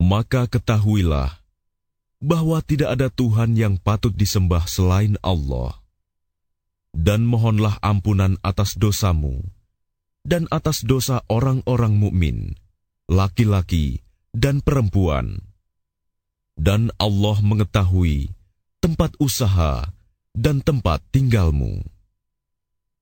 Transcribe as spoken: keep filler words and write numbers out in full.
Maka ketahuilah bahwa tidak ada Tuhan yang patut disembah selain Allah. Dan mohonlah ampunan atas dosamu dan atas dosa orang-orang mukmin, laki-laki dan perempuan. Dan Allah mengetahui tempat usaha dan tempat tinggalmu.